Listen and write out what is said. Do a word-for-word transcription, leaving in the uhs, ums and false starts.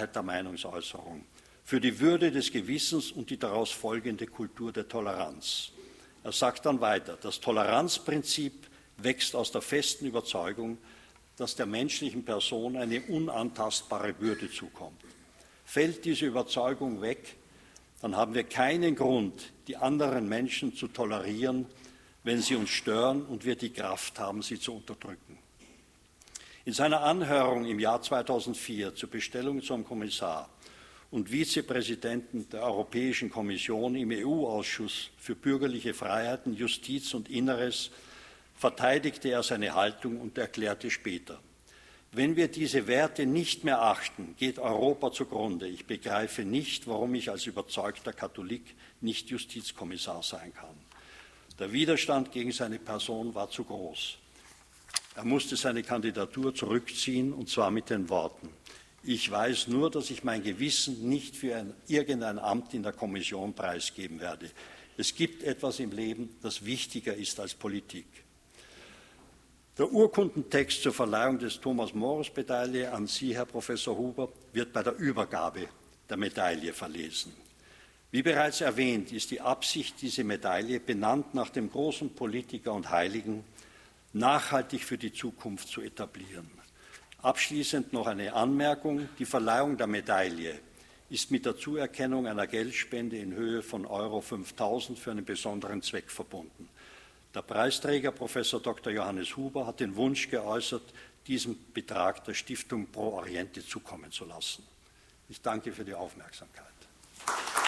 Freiheit der Meinungsäußerung, für die Würde des Gewissens und die daraus folgende Kultur der Toleranz. Er sagt dann weiter, das Toleranzprinzip wächst aus der festen Überzeugung, dass der menschlichen Person eine unantastbare Würde zukommt. Fällt diese Überzeugung weg, dann haben wir keinen Grund, die anderen Menschen zu tolerieren, wenn sie uns stören und wir die Kraft haben, sie zu unterdrücken. In seiner Anhörung im Jahr zweitausendvier zur Bestellung zum Kommissar und Vizepräsidenten der Europäischen Kommission im E U-Ausschuss für bürgerliche Freiheiten, Justiz und Inneres verteidigte er seine Haltung und erklärte später: Wenn wir diese Werte nicht mehr achten, geht Europa zugrunde. Ich begreife nicht, warum ich als überzeugter Katholik nicht Justizkommissar sein kann. Der Widerstand gegen seine Person war zu groß. Er musste seine Kandidatur zurückziehen, und zwar mit den Worten: Ich weiß nur, dass ich mein Gewissen nicht für ein, irgendein Amt in der Kommission preisgeben werde. Es gibt etwas im Leben, das wichtiger ist als Politik. Der Urkundentext zur Verleihung des Thomas-Morus-Medaille an Sie, Herr Professor Huber, wird bei der Übergabe der Medaille verlesen. Wie bereits erwähnt, ist die Absicht, diese Medaille, benannt nach dem großen Politiker und Heiligen, nachhaltig für die Zukunft zu etablieren. Abschließend noch eine Anmerkung. Die Verleihung der Medaille ist mit der Zuerkennung einer Geldspende in Höhe von Euro fünftausend für einen besonderen Zweck verbunden. Der Preisträger, Professor Doktor Johannes Huber, hat den Wunsch geäußert, diesen Betrag der Stiftung Pro Oriente zukommen zu lassen. Ich danke für die Aufmerksamkeit.